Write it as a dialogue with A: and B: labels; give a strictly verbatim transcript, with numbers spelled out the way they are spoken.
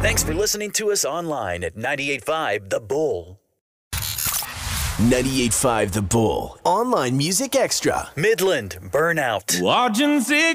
A: Thanks for listening to us online at ninety-eight point five The Bull.
B: ninety-eight point five The Bull. Online Music Extra.
A: Midland Burnout.
C: Watching six